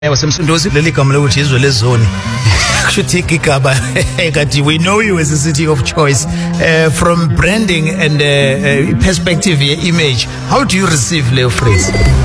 wasemsunduzi leli gama lokuthi izwe lezone kushuthi igaba kati we know you as a city of choice from branding and perspective image. How do you receive leyo phrase?